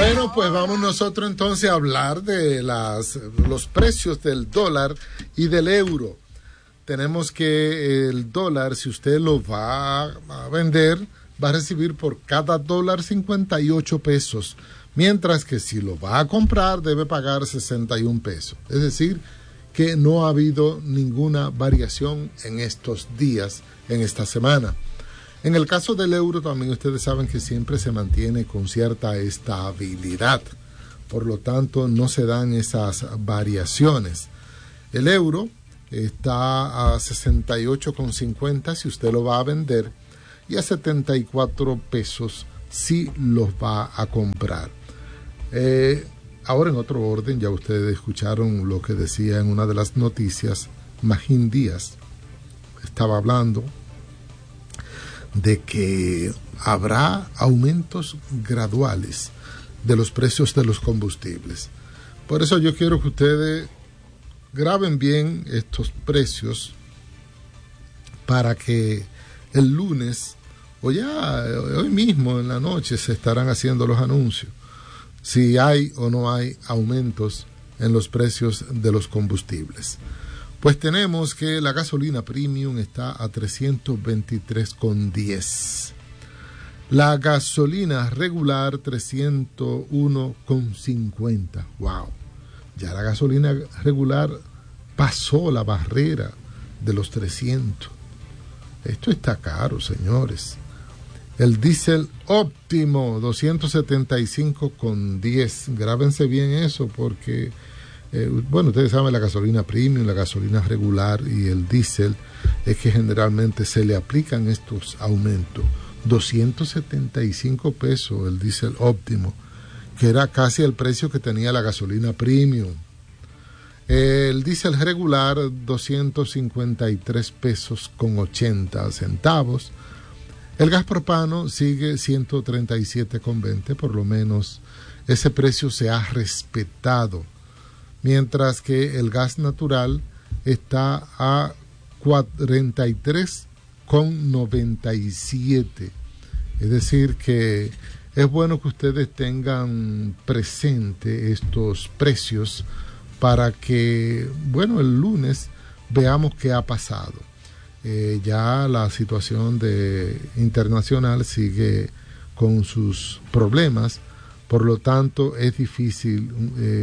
Bueno, pues vamos nosotros entonces a hablar de los precios del dólar y del euro. Tenemos que el dólar, si usted lo va a vender, va a recibir por cada dólar 58 pesos, mientras que si lo va a comprar debe pagar 61 pesos. Es decir, que no ha habido ninguna variación en estos días, en esta semana. En el caso del euro también ustedes saben que siempre se mantiene con cierta estabilidad, por lo tanto no se dan esas variaciones. El euro está a 68,50 si usted lo va a vender y a 74 pesos si los va a comprar. Ahora en otro orden, ya ustedes escucharon lo que decía en una de las noticias, Magín Díaz estaba hablando de que habrá aumentos graduales de los precios de los combustibles. Por eso yo quiero que ustedes graben bien estos precios para que el lunes o ya hoy mismo en la noche se estarán haciendo los anuncios si hay o no hay aumentos en los precios de los combustibles. Pues tenemos que la gasolina premium está a 323,10. La gasolina regular 301,50. Wow. Ya la gasolina regular pasó la barrera de los 300. Esto está caro, señores. El diésel óptimo 275,10. Grábense bien eso porque bueno, ustedes saben, la gasolina premium, la gasolina regular y el diésel es que generalmente se le aplican estos aumentos. 275 pesos el diésel óptimo, que era casi el precio que tenía la gasolina premium. El diésel regular 253 pesos con 80 centavos. El gas propano sigue 137,20, por lo menos ese precio se ha respetado. Mientras que el gas natural está a 43,97. Es decir, que es bueno que ustedes tengan presente estos precios para que, bueno, el lunes veamos qué ha pasado. Ya la situación internacional sigue con sus problemas, por lo tanto es difícil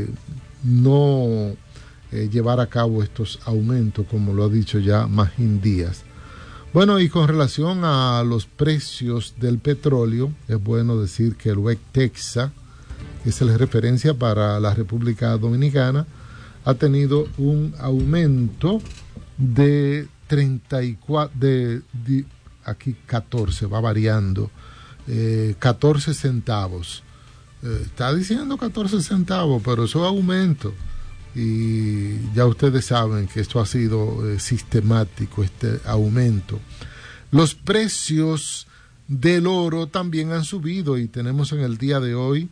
no llevar a cabo estos aumentos, como lo ha dicho ya Magín Díaz. Bueno, y con relación a los precios del petróleo, es bueno decir que el West Texas, que es la referencia para la República Dominicana, ha tenido un aumento de 34, aquí 14, va variando, 14 centavos. Está diciendo 14 centavos, pero eso es aumento. Y ya ustedes saben que esto ha sido sistemático, este aumento. Los precios del oro también han subido y tenemos en el día de hoy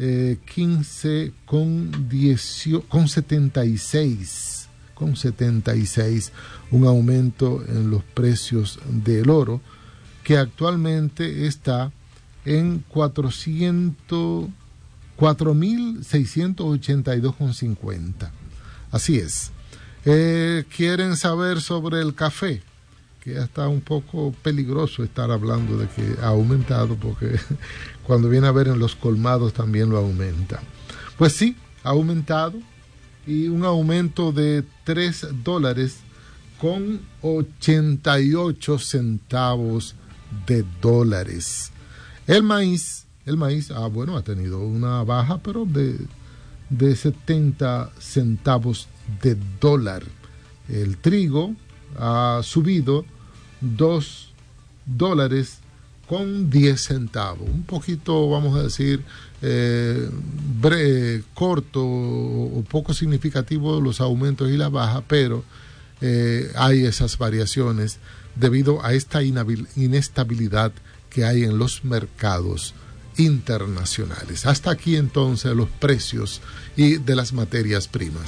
15,76, un aumento en los precios del oro que actualmente está en 4.682,50. Así es. ¿Quieren saber sobre el café? Que ya está un poco peligroso estar hablando de que ha aumentado, porque cuando viene a ver en los colmados también lo aumenta. Pues sí, ha aumentado, y un aumento de $3.88. El maíz, bueno, ha tenido una baja, pero de 70 centavos de dólar. El trigo ha subido $2.10, un poquito, vamos a decir, corto o poco significativo los aumentos y la baja, pero hay esas variaciones debido a esta inestabilidad que hay en los mercados internacionales. Hasta aquí entonces los precios y de las materias primas.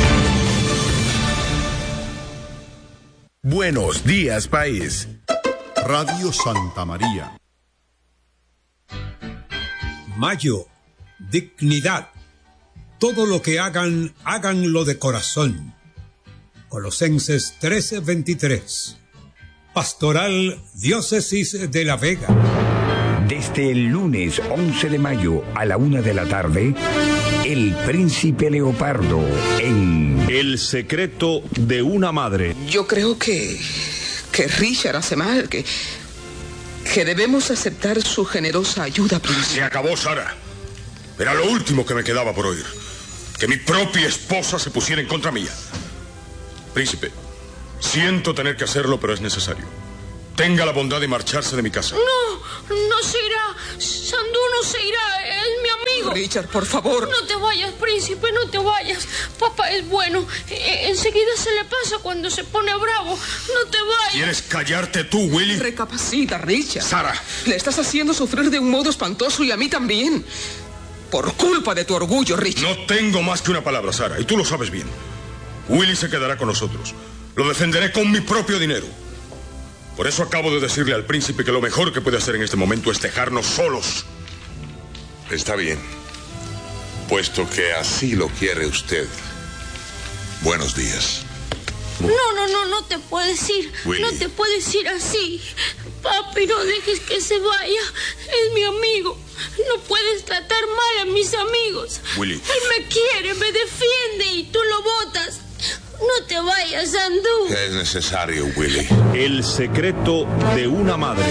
Buenos días, país. Radio Santa María. Mayo, dignidad. Todo lo que hagan, háganlo de corazón. Colosenses 13:23. Pastoral Diócesis de La Vega. Desde el lunes 11 de mayo a la 1 de la tarde, El Príncipe Leopardo en El secreto de una madre. Yo creo que Richard hace mal, que debemos aceptar su generosa ayuda, príncipe. Se acabó, Sara. Era lo último que me quedaba por oír. Que mi propia esposa se pusiera en contra mía. Príncipe, siento tener que hacerlo, pero es necesario. Tenga la bondad de marcharse de mi casa. No se irá. Sandú no se irá. Es mi amigo. Richard, por favor. No te vayas, príncipe, no te vayas. Papá es bueno. Enseguida se le pasa cuando se pone bravo. No te vayas. ¿Quieres callarte tú, Willy? Recapacita, Richard. Sara. Le estás haciendo sufrir de un modo espantoso y a mí también. Por culpa de tu orgullo, Richard. No tengo más que una palabra, Sara, y tú lo sabes bien. Willy se quedará con nosotros. Lo defenderé con mi propio dinero. Por eso acabo de decirle al príncipe que lo mejor que puede hacer en este momento es dejarnos solos. Está bien. Puesto que así lo quiere usted. Buenos días. No te puedes ir. Willy. No te puedes ir así. Papi, no dejes que se vaya. Es mi amigo. No puedes tratar mal a mis amigos. Willy. Él me quiere, me defiende y tú lo botas. No te vayas, Sandú. Es necesario, Willy. El secreto de una madre.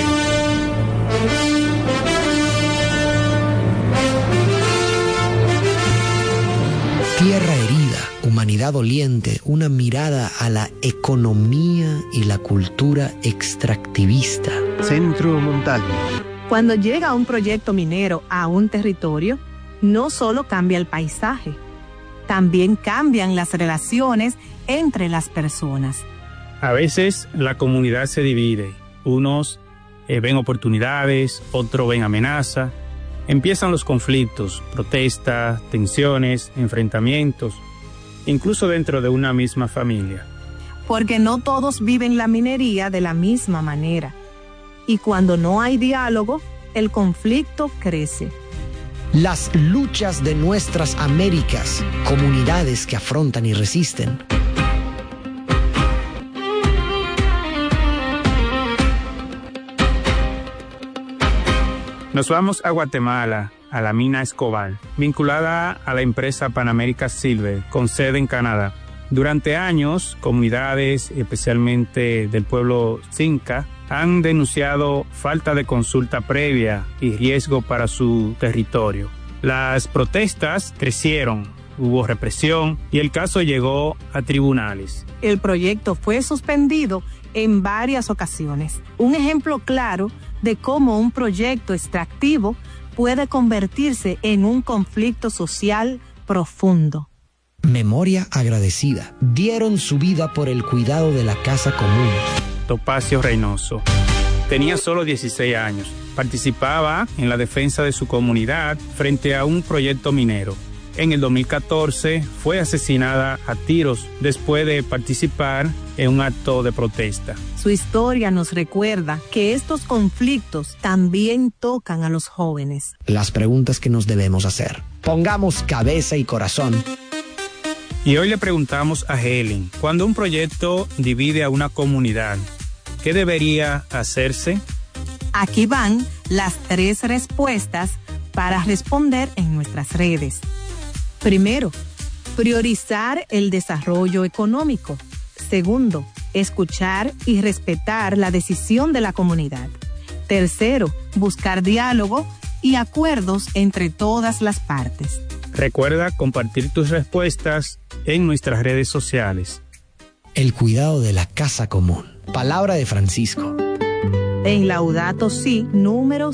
Tierra herida, humanidad doliente, una mirada a la economía y la cultura extractivista. Centro Montalvo. Cuando llega un proyecto minero a un territorio, no solo cambia el paisaje, también cambian las relaciones entre las personas. A veces la comunidad se divide. Unos ven oportunidades, otros ven amenazas. Empiezan los conflictos, protestas, tensiones, enfrentamientos, incluso dentro de una misma familia. Porque no todos viven la minería de la misma manera. Y cuando no hay diálogo, el conflicto crece. Las luchas de nuestras Américas, comunidades que afrontan y resisten. Nos vamos a Guatemala, a la mina Escobal, vinculada a la empresa Pan American Silver, con sede en Canadá. Durante años, comunidades, especialmente del pueblo Xinca, han denunciado falta de consulta previa y riesgo para su territorio. Las protestas crecieron, hubo represión y el caso llegó a tribunales. El proyecto fue suspendido en varias ocasiones. Un ejemplo claro de cómo un proyecto extractivo puede convertirse en un conflicto social profundo. Memoria agradecida. Dieron su vida por el cuidado de la casa común. Topacio Reynoso. Tenía solo 16 años. Participaba en la defensa de su comunidad frente a un proyecto minero. En el 2014 fue asesinada a tiros después de participar en un acto de protesta. Su historia nos recuerda que estos conflictos también tocan a los jóvenes. Las preguntas que nos debemos hacer. Pongamos cabeza y corazón. Y hoy le preguntamos a Helen, cuando un proyecto divide a una comunidad, ¿qué debería hacerse? Aquí van las 3 respuestas para responder en nuestras redes. Primero, priorizar el desarrollo económico. Segundo, escuchar y respetar la decisión de la comunidad. Tercero, buscar diálogo y acuerdos entre todas las partes. Recuerda compartir tus respuestas en nuestras redes sociales. El cuidado de la casa común. Palabra de Francisco. En Laudato Si, número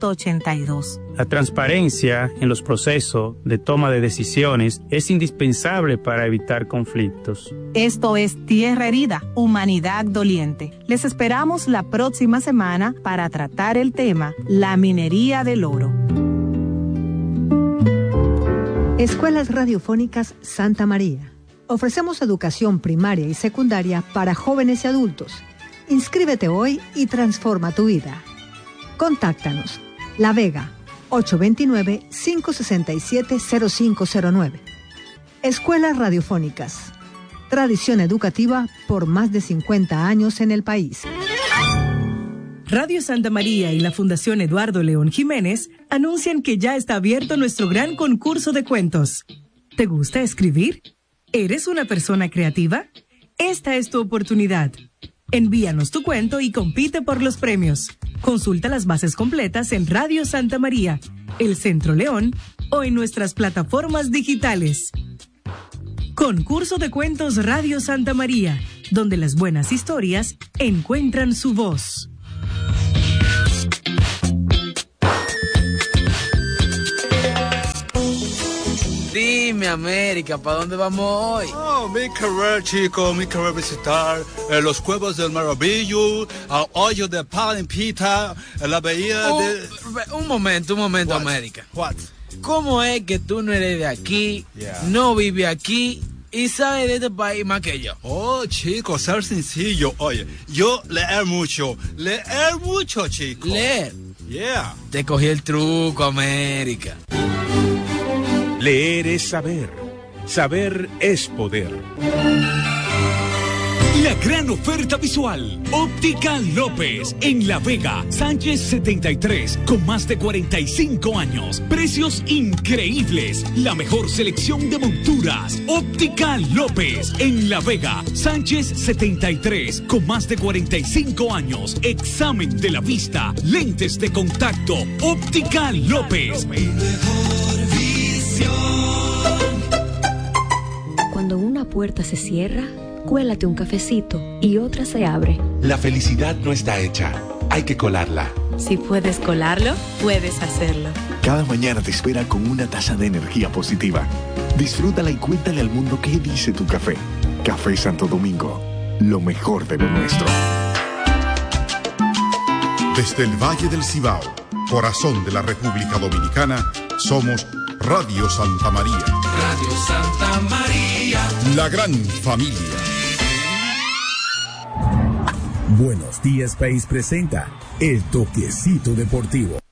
182. La transparencia en los procesos de toma de decisiones es indispensable para evitar conflictos. Esto es Tierra Herida, Humanidad Doliente. Les esperamos la próxima semana para tratar el tema La minería del oro. Escuelas Radiofónicas Santa María. Ofrecemos educación primaria y secundaria para jóvenes y adultos. Inscríbete hoy y transforma tu vida. Contáctanos. La Vega, 829-567-0509. Escuelas Radiofónicas. Tradición educativa por más de 50 años en el país. Radio Santa María y la Fundación Eduardo León Jiménez anuncian que ya está abierto nuestro gran concurso de cuentos. ¿Te gusta escribir? ¿Eres una persona creativa? Esta es tu oportunidad. Envíanos tu cuento y compite por los premios. Consulta las bases completas en Radio Santa María, El Centro León o en nuestras plataformas digitales. Concurso de Cuentos Radio Santa María, donde las buenas historias encuentran su voz. Dime, América, ¿para dónde vamos hoy? Oh, mi querer, chico, mi querer visitar los Cuevos del Maravillo, el hoyo de Palimpita, la bahía de... Un momento, What? América. What? ¿Cómo es que tú no eres de aquí, no vives aquí y sabes de este país más que yo? Oh, chico, ser sencillo. Oye, yo leer mucho, chico. ¿Leer? Yeah. Te cogí el truco, América. Leer es saber. Saber es poder. La gran oferta visual. Óptica López en La Vega, Sánchez 73, con más de 45 años. Precios increíbles. La mejor selección de monturas. Óptica López en La Vega, Sánchez 73, con más de 45 años. Examen de la vista, lentes de contacto. Óptica López. Cuando una puerta se cierra, cuélate un cafecito y otra se abre. La felicidad no está hecha, hay que colarla. Si puedes colarlo, puedes hacerlo. Cada mañana te espera con una taza de energía positiva. Disfrútala y cuéntale al mundo qué dice tu café. Café Santo Domingo, lo mejor de lo nuestro. Desde el Valle del Cibao, corazón de la República Dominicana, somos Radio Santa María. Radio Santa María. La gran familia. Buenos Días País presenta El Toquecito Deportivo.